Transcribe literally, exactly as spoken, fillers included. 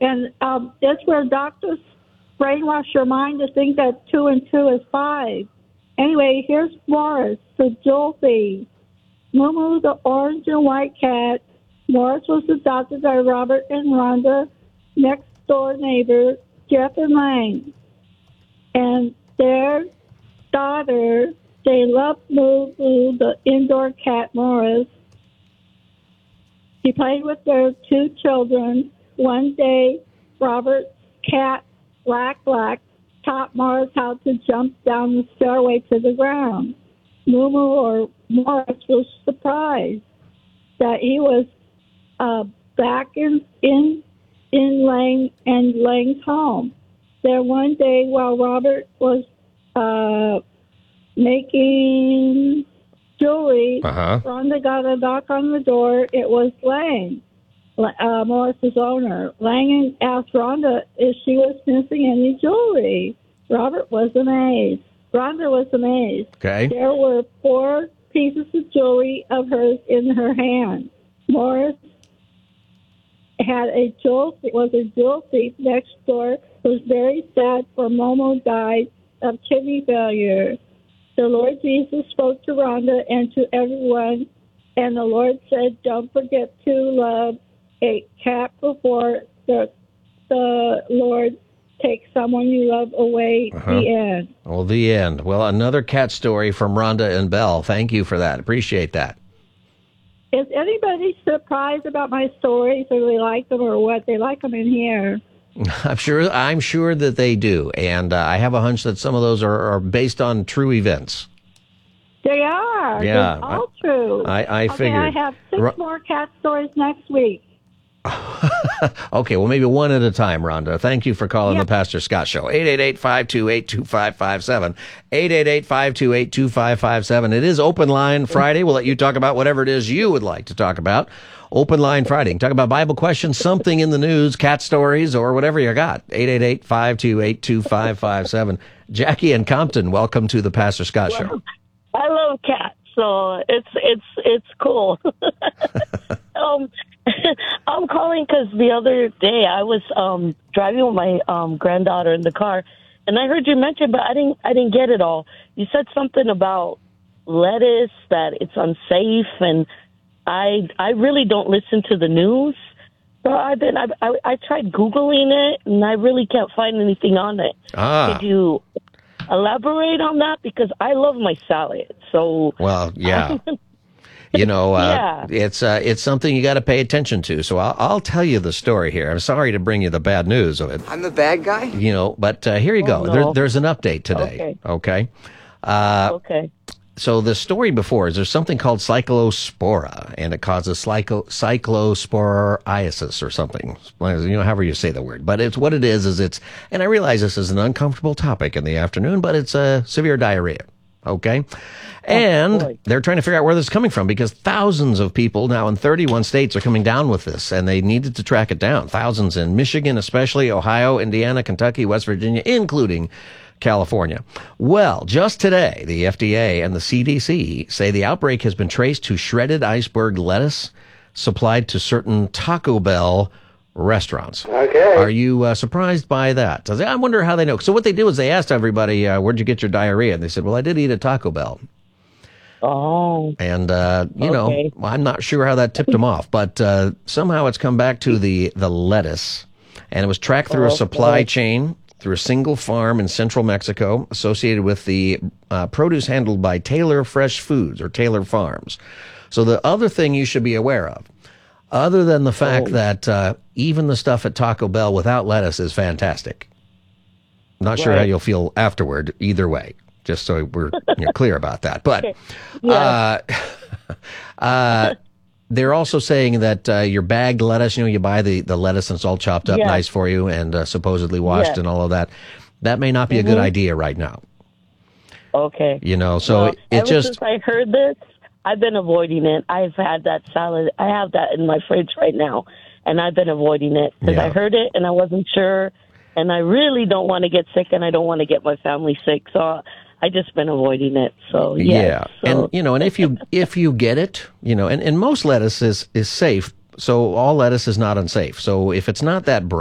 And um, that's where doctors brainwash your mind to think that two and two is five. Anyway, here's Morris, the jewel thief. Moo the orange and white cat. Morris was adopted by Robert and Rhonda, next door neighbor, Jeff and Lang. And their daughter, they loved Moo Moo, the indoor cat Morris. He played with their two children. One day, Robert's cat, Black Black, taught Morris how to jump down the stairway to the ground. Moo Moo or Morris was surprised that he was uh, back in in in Lang and Lang's home. Then one day, while Robert was uh, making jewelry, uh-huh. Rhonda got a knock on the door. It was Lang, uh, Morris's owner. Lang asked Rhonda if she was missing any jewelry. Robert was amazed. Rhonda was amazed. Okay. There were four pieces of jewelry of hers in her hand. Morris had a jewel, was a jewel thief next door, was very sad for Momo died of kidney failure. The Lord Jesus spoke to Rhonda and to everyone, and the Lord said, don't forget to love a cat before the, the Lord takes someone you love away. Uh-huh. The end. Well, the end. Well, another cat story from Rhonda and Belle. Thank you for that. Appreciate that. Is anybody surprised about my stories, or they like them, or what? They like them in here. I'm sure. I'm sure that they do, and uh, I have a hunch that some of those are, are based on true events. They are. Yeah, It's all I, true. I, I okay, figured. I have six R- more cat stories next week. Okay, well, maybe one at a time, Rhonda. Thank you for calling yeah. the Pastor Scott Show. eight eight eight, five two eight, two five five seven. eight eight eight, five two eight, two five five seven. It is Open Line Friday. We'll let you talk about whatever it is you would like to talk about. Open Line Friday. You can talk about Bible questions, something in the news, cat stories, or whatever you got. eight eight eight, five two eight, two five five seven. Jackie and Compton, welcome to the Pastor Scott Show. Well, I love cats, so it's it's it's cool. um, I'm calling because the other day I was um, driving with my um, granddaughter in the car, and I heard you mention, but I didn't I didn't get it all. You said something about lettuce, that it's unsafe, and I I really don't listen to the news. So I've been I, I I tried Googling it, and I really can't find anything on it. Ah. Could you elaborate on that? Because I love my salad. So well, yeah. You know, uh, yeah. it's uh, it's something you got to pay attention to. So I'll, I'll tell you the story here. I'm sorry to bring you the bad news of it. I'm the bad guy? You know, but uh, here you Oh, go. no. There, there's an update today. Okay. Okay. Uh, Okay. So the story before is there's something called cyclospora, and it causes cyclo, cyclosporiasis or something. You know, however you say the word. But it's what it is, is it's, and I realize this is an uncomfortable topic in the afternoon, but it's a severe diarrhea. Okay. And boy. they're trying to figure out where this is coming from, because thousands of people now in thirty-one states are coming down with this, and they needed to track it down. Thousands in Michigan, especially Ohio, Indiana, Kentucky, West Virginia, including California. Well, just today, the F D A and the C D C say the outbreak has been traced to shredded iceberg lettuce supplied to certain Taco Bell restaurants. Okay. Are you uh, surprised by that? I wonder how they know. So what they did was they asked everybody, uh, where'd you get your diarrhea? And they said, well, I did eat at Taco Bell. Oh. And, uh, you Okay. know, well, I'm not sure how that tipped them off, but uh, somehow it's come back to the, the lettuce, and it was tracked through a Okay. supply chain through a single farm in central Mexico associated with the uh, produce handled by Taylor Fresh Foods or Taylor Farms. So the other thing you should be aware of, other than the fact Oh. that uh, even the stuff at Taco Bell without lettuce is fantastic. Not sure how Right. you'll feel afterward either way, just so we're you know, clear about that. But Yeah. uh, uh, they're also saying that uh, your bagged lettuce, you know, you buy the, the lettuce and it's all chopped up Yes. nice for you and uh, supposedly washed Yes. and all of that. That may not be a good Mhm. idea right now. Okay. You know, so Well, it, it ever just... since I heard this, I've been avoiding it. I've had that salad. I have that in my fridge right now, and I've been avoiding it because Yeah. I heard it and I wasn't sure, and I really don't want to get sick, and I don't want to get my family sick, so I just been avoiding it. So yes, Yeah, so. and you know, and if you if you get it, you know, and, and most lettuce is is safe. So all lettuce is not unsafe. So if it's not that bright,